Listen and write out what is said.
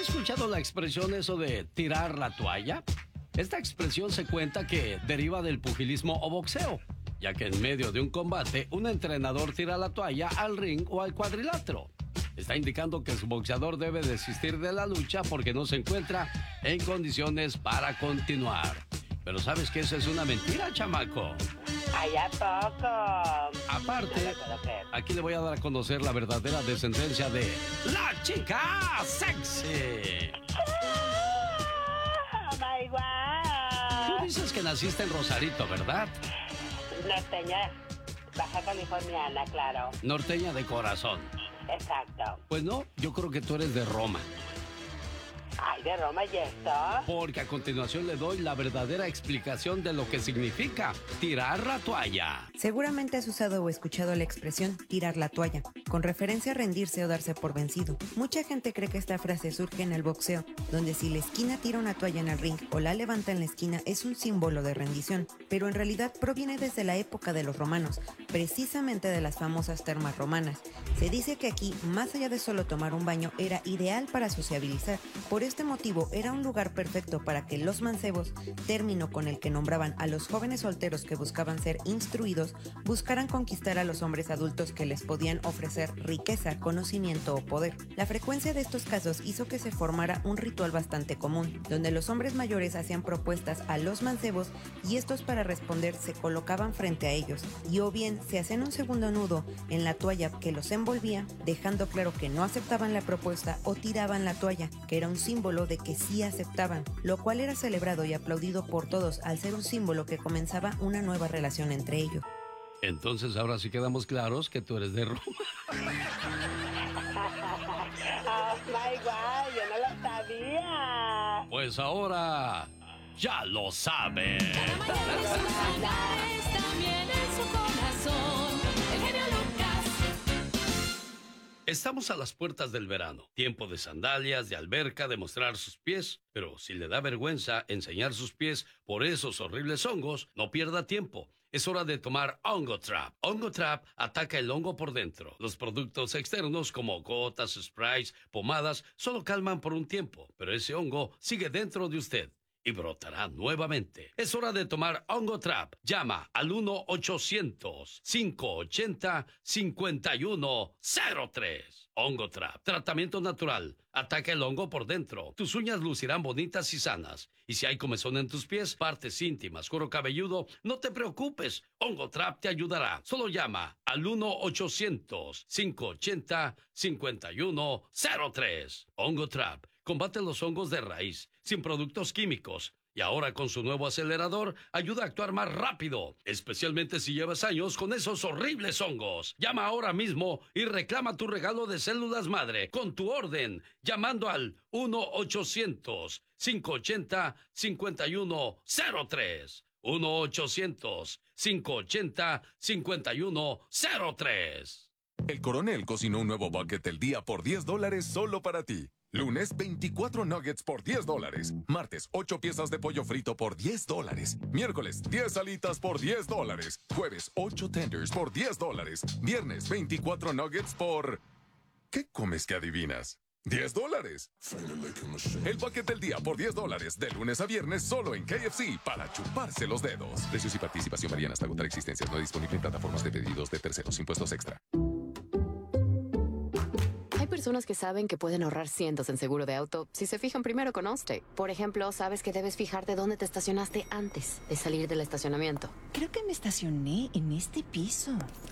escuchado la expresión eso de tirar la toalla? Esta expresión se cuenta que deriva del pugilismo o boxeo, ya que en medio de un combate, un entrenador tira la toalla al ring o al cuadrilátero. Está indicando que su boxeador debe desistir de la lucha porque no se encuentra en condiciones para continuar. Pero ¿sabes que eso es una mentira, chamaco? ¡Ay, a poco! Aparte, aquí le voy a dar a conocer la verdadera descendencia de la chica sexy. ¡Oh, my God! Tú dices que naciste en Rosarito, ¿verdad? Norteña, Baja Californiana, claro. Norteña de corazón. Exacto. Pues no, yo creo que tú eres de Roma. Ay, de Roma y esto. Porque a continuación le doy la verdadera explicación de lo que significa tirar la toalla. Seguramente has usado o escuchado la expresión tirar la toalla, con referencia a rendirse o darse por vencido. Mucha gente cree que esta frase surge en el boxeo, donde si la esquina tira una toalla en el ring o la levanta en la esquina es un símbolo de rendición, pero en realidad proviene desde la época de los romanos, precisamente de las famosas termas romanas. Se dice que aquí, más allá de solo tomar un baño, era ideal para sociabilizar. Por este motivo, era un lugar perfecto para que los mancebos, término con el que nombraban a los jóvenes solteros que buscaban ser instruidos, buscaran conquistar a los hombres adultos que les podían ofrecer riqueza, conocimiento o poder. La frecuencia de estos casos hizo que se formara un ritual bastante común, donde los hombres mayores hacían propuestas a los mancebos y estos para responder se colocaban frente a ellos, y o bien se hacían un segundo nudo en la toalla que los envolvía, dejando claro que no aceptaban la propuesta, o tiraban la toalla, que era un símbolo de que sí aceptaban, lo cual era celebrado y aplaudido por todos al ser un símbolo que comenzaba una nueva relación entre ellos. Entonces ahora sí quedamos claros que tú eres de Roma. Oh, my God, yo no lo sabía. Pues ahora ya lo sabe. Cada mañana en sus andares, también en su corazón, el genio Lucas. Estamos a las puertas del verano, tiempo de sandalias, de alberca, de mostrar sus pies, pero si le da vergüenza enseñar sus pies por esos horribles hongos, no pierda tiempo. Es hora de tomar Hongo Trap. Hongo Trap ataca el hongo por dentro. Los productos externos como gotas, sprays, pomadas, solo calman por un tiempo, pero ese hongo sigue dentro de usted y brotará nuevamente. Es hora de tomar Hongo Trap. Llama al 1-800-580-5103. Hongo Trap. Tratamiento natural. Ataca el hongo por dentro. Tus uñas lucirán bonitas y sanas. Y si hay comezón en tus pies, partes íntimas, cuero cabelludo, no te preocupes. Hongo Trap te ayudará. Solo llama al 1-800-580-5103. Hongo Trap. Combate los hongos de raíz, sin productos químicos. Y ahora con su nuevo acelerador, ayuda a actuar más rápido, especialmente si llevas años con esos horribles hongos. Llama ahora mismo y reclama tu regalo de células madre con tu orden, llamando al 1-800-580-5103. 1-800-580-5103. El Coronel cocinó un nuevo bucket del día por $10 solo para ti. Lunes, 24 nuggets por $10. Martes, 8 piezas de pollo frito por $10. Miércoles, 10 alitas por $10. Jueves, 8 tenders por $10. Viernes, 24 nuggets por... ¿Qué comes que adivinas? $10. El bucket del día por $10. De lunes a viernes solo en KFC para chuparse los dedos. Precios y participación varían hasta agotar existencias. No disponible en plataformas de pedidos de terceros. Impuestos extra. Hay personas que saben que pueden ahorrar cientos en seguro de auto si se fijan primero con Allstate. Por ejemplo, sabes que debes fijarte dónde te estacionaste antes de salir del estacionamiento. Creo que me estacioné en este piso.